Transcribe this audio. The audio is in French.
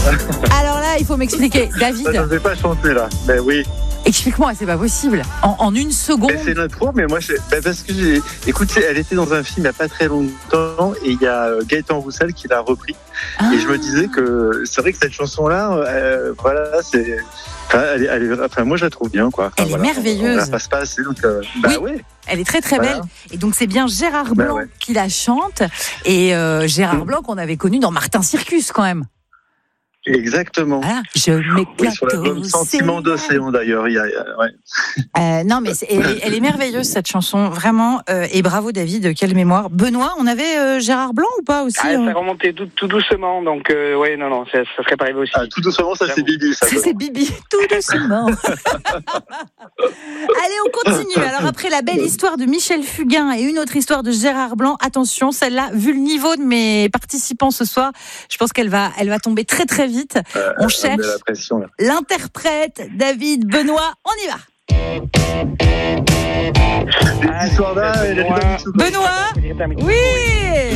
Alors là, il faut m'expliquer. David. Ça, je ne vais pas chanter là. Mais oui. Explique-moi, c'est pas possible. En une seconde. C'est l'intro, mais moi, parce que écoute, elle était dans un film il n'y a pas très longtemps et il y a Gaëtan Roussel qui l'a repris. Ah. Et je me disais que c'est vrai que cette chanson-là, voilà, c'est. Enfin, moi, je la trouve bien, quoi. Elle est merveilleuse. On la passe pas assez, donc. Oui. Ouais. Elle est très très belle. Et donc c'est bien Gérard Blanc qui la chante. Et Gérard Blanc qu'on avait connu dans Martin Circus quand même. Exactement. Voilà, je m'éclate sur l'album Sentiment d'océan d'ailleurs. Non mais elle est merveilleuse cette chanson, vraiment. Et bravo David, quelle mémoire. Benoît, on avait Gérard Blanc ou pas aussi Ça remontait tout doucement, donc non, ça serait pas arrivé aussi. Tout doucement, ça c'est Bibi. Ça c'est Bibi, tout doucement. Allez, on continue. Alors après la belle histoire de Michel Fugain et une autre histoire de Gérard Blanc, attention, celle-là, vu le niveau de mes participants ce soir, je pense qu'elle va tomber très très vite. On cherche l'interprète. David, Benoît, on y va. Benoît, oui.